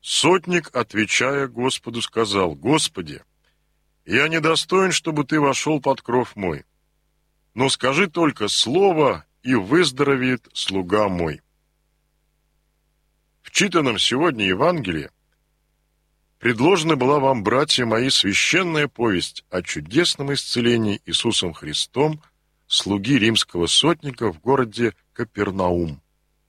Сотник, отвечая Господу, сказал: «Господи, я недостоин, чтобы ты вошел под кров мой, но скажи только слово, и выздоровеет слуга мой». В читанном сегодня Евангелии предложена была вам, братья мои, священная повесть о чудесном исцелении Иисусом Христом слуги римского сотника в городе Капернаум.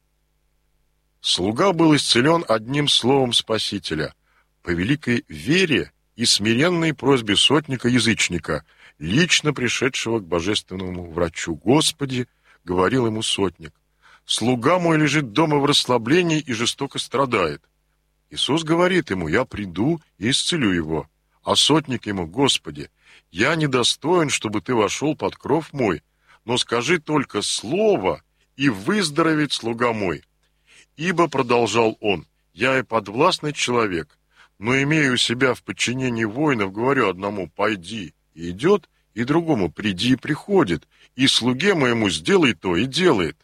Слуга был исцелен одним словом Спасителя, по великой вере и смиренной просьбе сотника-язычника, лично пришедшего к божественному врачу. «Господи, — говорил ему сотник, — слуга мой лежит дома в расслаблении и жестоко страдает». Иисус говорит ему: «Я приду и исцелю его». А сотник ему: «Господи, я недостоин, чтобы ты вошел под кров мой, но скажи только слово, и выздоровеет слуга мой. Ибо, — продолжал он, — я и подвластный человек, но, имея у себя в подчинении воинов, говорю одному: пойди, и идет, и другому: приди, и приходит, и слуге моему: сделай то, и делает».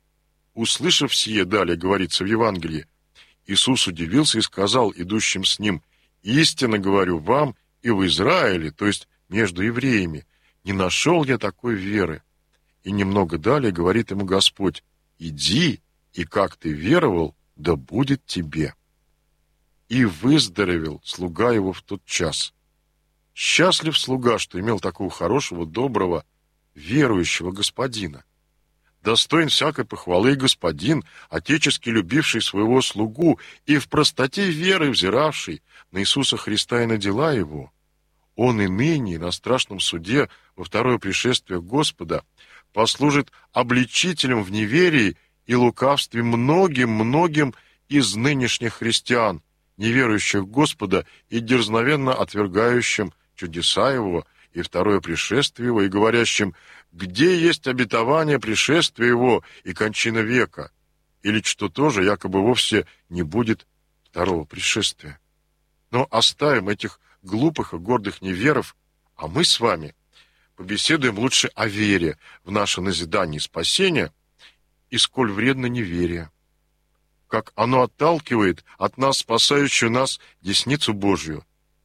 Услышав сие, далее говорится в Евангелии, Иисус удивился и сказал идущим с ним: «Истинно говорю вам, и в Израиле, то есть между евреями, не нашел я такой веры». И немного далее говорит ему Господь: «Иди, и как ты веровал, да будет тебе». И выздоровел слуга его в тот час. Счастлив слуга, что имел такого хорошего, доброго, верующего господина. Достоин всякой похвалы и господин, отечески любивший своего слугу и в простоте веры взиравший на Иисуса Христа и на дела его. Он и ныне, и на страшном суде во второе пришествие Господа послужит обличителем в неверии и лукавстве многим из нынешних христиан, неверующих в Господа и дерзновенно отвергающим чудеса Его и второе пришествие Его, и говорящим: «Где есть обетование пришествия Его и кончина века?» Или, что тоже, якобы вовсе не будет второго пришествия. Но оставим этих глупых и гордых неверов, а мы с вами побеседуем лучше о вере в наше назидание и спасение, и сколь вредно неверие, как оно отталкивает от нас спасающую нас десницу Божию.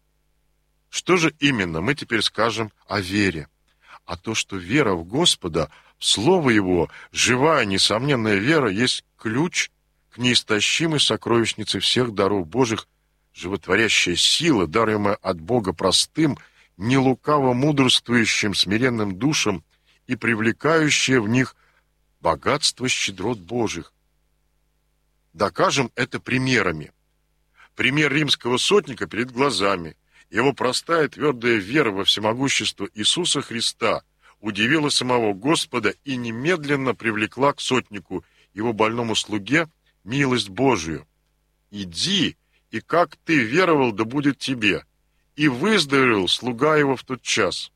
Что же именно мы теперь скажем о вере? А то, что вера в Господа, в Слово Его, живая, несомненная вера, есть ключ к неистощимой сокровищнице всех даров Божьих, животворящая сила, даруемая от Бога простым, не лукаво мудрствующим, смиренным душам и привлекающая в них богатство щедрот Божьих. Докажем это примерами. Пример римского сотника перед глазами. Его простая твердая вера во всемогущество Иисуса Христа удивила самого Господа и немедленно привлекла к сотнику, его больному слуге, милость Божию. «Иди, и как ты веровал, да будет тебе». И выздоровел слуга его в тот час.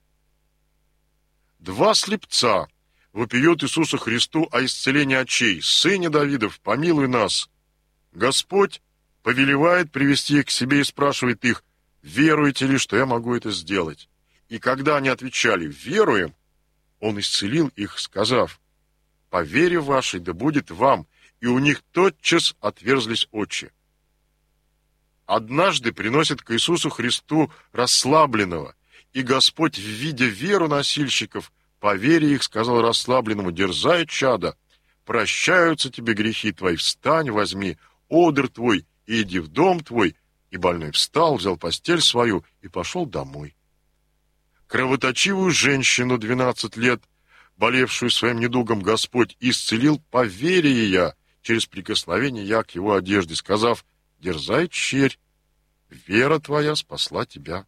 Два слепца вопиют Иисусу Христу о исцелении очей: «Сыне Давидов, помилуй нас». Господь повелевает привести их к себе и спрашивает их: «Веруете ли, что я могу это сделать?» И когда они отвечали: «Веруем», Он исцелил их, сказав: «По вере вашей да будет вам», и у них тотчас отверзлись очи. Однажды приносят к Иисусу Христу расслабленного, и Господь, видя веру носильщиков, по вере их сказал расслабленному: «Дерзай, чадо, прощаются тебе грехи твои, встань, возьми одр твой и иди в дом твой». И больной встал, взял постель свою и пошел домой. Кровоточивую женщину 12 лет, болевшую своим недугом, Господь исцелил по вере ее, через прикосновение я к его одежде, сказав: «Дерзай, черь, вера твоя спасла тебя».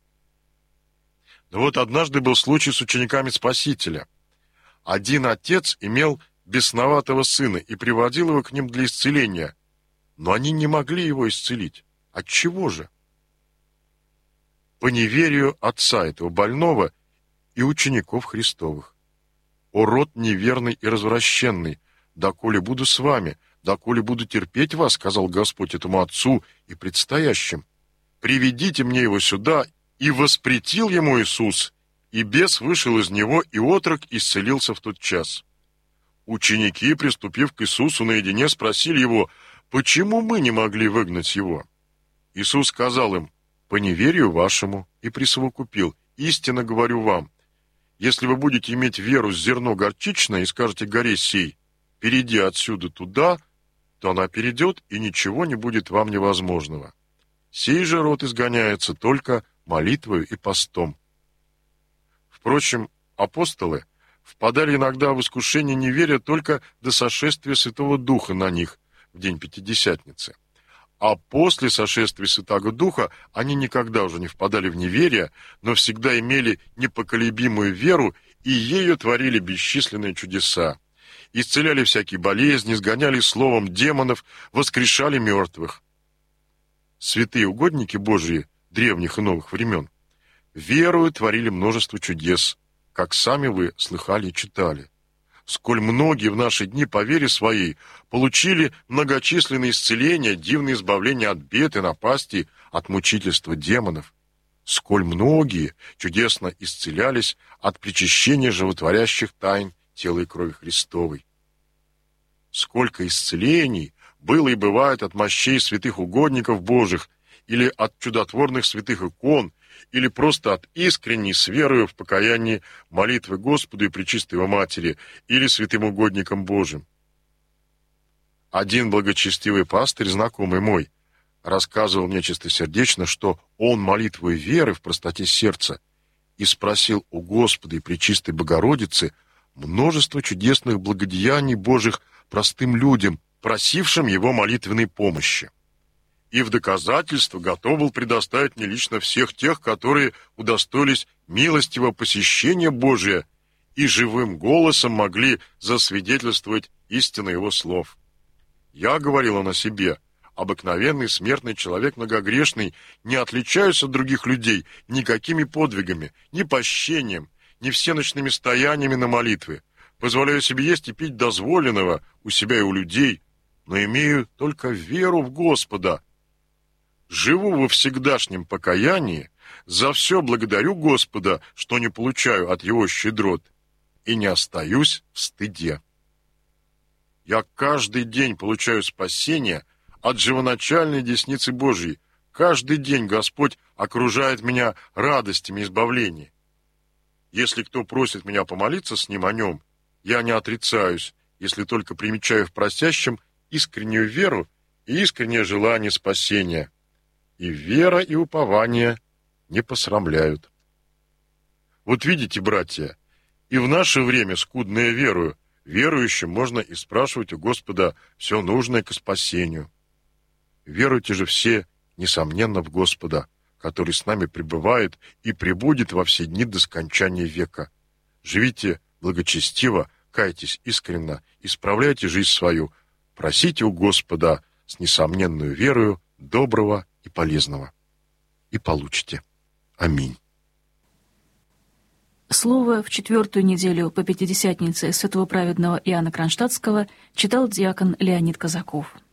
Но вот однажды был случай с учениками Спасителя. Один отец имел бесноватого сына и приводил его к ним для исцеления, но они не могли его исцелить. Отчего же? По неверию отца этого больного и учеников Христовых. «О род неверный и развращенный, доколе буду с вами, доколе буду терпеть вас, — сказал Господь этому отцу и предстоящим, — приведите мне его сюда». И воспретил ему Иисус, и бес вышел из него, и отрок исцелился в тот час. Ученики, приступив к Иисусу наедине, спросили его: почему мы не могли выгнать его? Иисус сказал им: по неверию вашему, и присовокупил: истинно говорю вам, если вы будете иметь веру с зерно горчичное и скажете горе сей: перейди отсюда туда, то она перейдет, и ничего не будет вам невозможного. Сей же род изгоняется только молитвою и постом. Впрочем, апостолы впадали иногда в искушение неверия только до сошествия Святого Духа на них в день Пятидесятницы. А после сошествия Святого Духа они никогда уже не впадали в неверие, но всегда имели непоколебимую веру и ею творили бесчисленные чудеса. Исцеляли всякие болезни, изгоняли словом демонов, воскрешали мертвых. Святые угодники Божии древних и новых времен верою творили множество чудес, как сами вы слыхали и читали. Сколь многие в наши дни по вере своей получили многочисленные исцеления, дивные избавления от бед и напастей, от мучительства демонов. Сколь многие чудесно исцелялись от причащения животворящих тайн тела и крови Христовой. Сколько исцелений было и бывает от мощей святых угодников Божьих, или от чудотворных святых икон, или просто от искренней с верою в покаянии молитвы Господу и Пречистой Его Матери, или святым угодникам Божьим. Один благочестивый пастырь, знакомый мой, рассказывал мне чистосердечно, что он молитвой веры в простоте сердца и спросил у Господа и Пречистой Богородицы множество чудесных благодеяний Божьих простым людям, просившим его молитвенной помощи. И в доказательство готов был предоставить мне лично всех тех, которые удостоились милостивого посещения Божия и живым голосом могли засвидетельствовать истину его слов. Я, говорил он о себе, обыкновенный смертный человек многогрешный, не отличаюсь от других людей никакими подвигами, ни пощением, ни всеночными стояниями на молитвы. Позволяю себе есть и пить дозволенного у себя и у людей, но имею только веру в Господа. Живу во всегдашнем покаянии, за все благодарю Господа, что не получаю от Его щедрот, и не остаюсь в стыде. Я каждый день получаю спасение от живоначальной десницы Божией. Каждый день Господь окружает меня радостями избавления. Если кто просит меня помолиться с Ним о Нем, я не отрицаюсь, если только примечаю в просящем искреннюю веру и искреннее желание спасения. И вера, и упование не посрамляют. Вот видите, братья, и в наше время, скудное верою, верующим можно и спрашивать у Господа все нужное к спасению. Веруйте же все, несомненно, в Господа, который с нами пребывает и пребудет во все дни до скончания века. Живите благочестиво, кайтесь искренно, исправляйте жизнь свою, просите у Господа с несомненную верою доброго и полезного. И получите. Аминь. Слово в 4-ю неделю по Пятидесятнице святого праведного Иоанна Кронштадтского читал диакон Леонид Казаков.